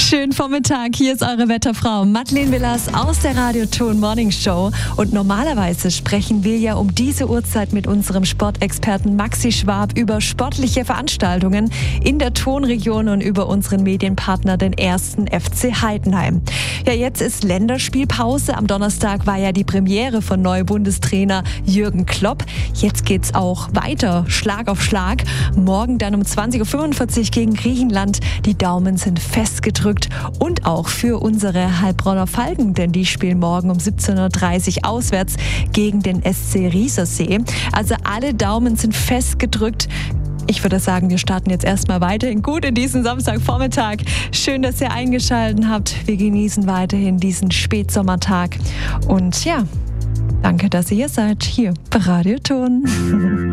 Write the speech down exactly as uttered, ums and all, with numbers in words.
Schönen Vormittag, hier ist eure Wetterfrau Madeleine Villas aus der Radio-Ton Morning Show. Und normalerweise sprechen wir ja um diese Uhrzeit mit unserem Sportexperten Maxi Schwab über sportliche Veranstaltungen in der Tonregion und über unseren Medienpartner, den ersten F C Heidenheim. Ja, jetzt ist Länderspielpause. Am Donnerstag war ja die Premiere von neuem Bundestrainer Jürgen Klopp. Jetzt geht's auch weiter, Schlag auf Schlag. Morgen dann um zwanzig Uhr fünfundvierzig gegen Griechenland. Die Daumen sind festgedrückt. Und auch für unsere Heilbronner Falken, denn die spielen morgen um siebzehn Uhr dreißig auswärts gegen den S C Riesersee. Also alle Daumen sind festgedrückt. Ich würde sagen, wir starten jetzt erstmal weiterhin gut in diesen Samstagvormittag. Schön, dass ihr eingeschaltet habt. Wir genießen weiterhin diesen Spätsommertag. Und ja, danke, dass ihr hier seid, hier bei Radio Ton.